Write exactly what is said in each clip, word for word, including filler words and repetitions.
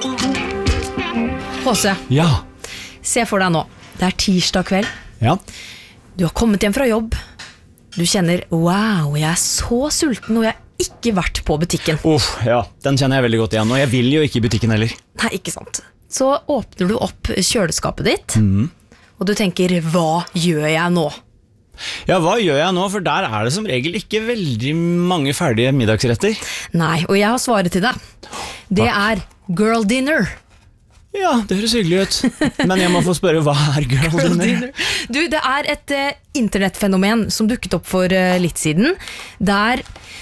Håse, Ja. se for deg nå. Det er tirsdag kveld. Ja. Du har kommet hjem fra jobb. Du kjenner, wow, jeg er så sulten, og jeg har ikke vært på butikken. Uff, ja, den kjenner jeg veldig godt igjen, og jeg vil jo ikke i butikken heller. Nei, ikke sant. Så åpner du opp kjøleskapet ditt, Mhm. og du tenker, hva gjør jeg nå? Ja, hva gjør jeg nå? For der er det som regel ikke veldig mange ferdige middagsretter. Nei, og jeg har svaret til deg. Det er girl dinner. Ja, det høres hyggelig ut. Men jeg må få spørre, hva er girl, Girl dinner? dinner. Du, det er et uh, internettfenomen som dukket opp for uh, litt siden, der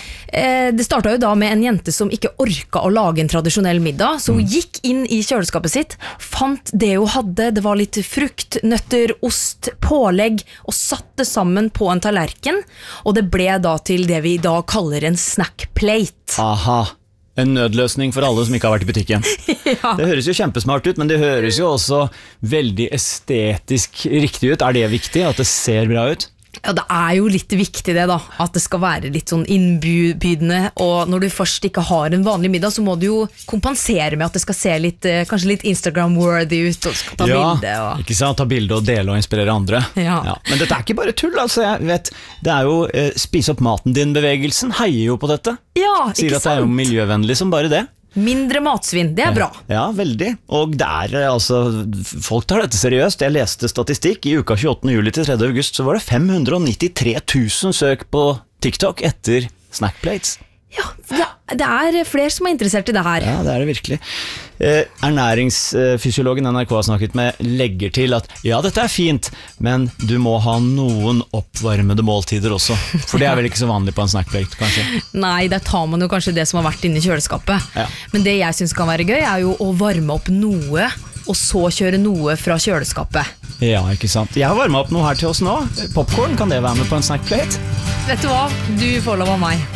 uh, det startet jo da med en jente som ikke orka å lage en tradisjonell middag, så hun gikk inn i kjøleskapet sitt, fant det hun hadde, det var litt frukt, nøtter, ost, pålegg, og satte sammen på en tallerken, og det ble da til det vi da kaller en snack plate. Aha, en nødløsning for alle som ikke har vært i butikken. Ja. Det høres jo kjempesmart ut, men det høres jo også veldig estetisk riktig ut. Er det viktig, at det ser bra ut? Ja, det er jo litt viktig det da, at det skal være litt sånn innbydende, og når du først ikke har en vanlig middag, så må du jo kompensere med at det skal se litt, eh, kanskje litt Instagram-worthy ut, og skal ta Ja, bilde. Og... ikke sant? Ta bilde og dele og inspirere andre. Ja. Men dette er ikke bare tull, altså. Jeg vet, det er jo eh, spis opp maten din-bevegelsen heier jo på dette. Ja, Sier ikke at det er jo sant? miljøvennlig som bare det. Mindre matsvinn, det er bra. Ja, veldig. Og det er, eh, altså, folk tar dette seriøst. Jeg leste statistikk. I uka tjueåttende juli til tredje august så var det fem hundre og nittitre tusen søk på TikTok etter snackplates. Ja, det, det er flere som er interessert i det her. Ja, det er det virkelig. Eh, ernæringsfysiologen N R K har snakket med legger til at ja, dette er fint, men du må ha noen oppvarmede måltider også. For det er vel ikke så vanlig på en snackplate, kanskje? Nei, der tar man jo kanskje det som har vært inne i kjøleskapet. Ja. Men det jeg synes kan være gøy er jo å varme opp noe, og så kjøre noe fra kjøleskapet. Ja, ikke sant. Jeg har varmet opp noe her til oss nå. Popcorn, kan det være med på en snackplate? Vet du hva? Du får lov av meg.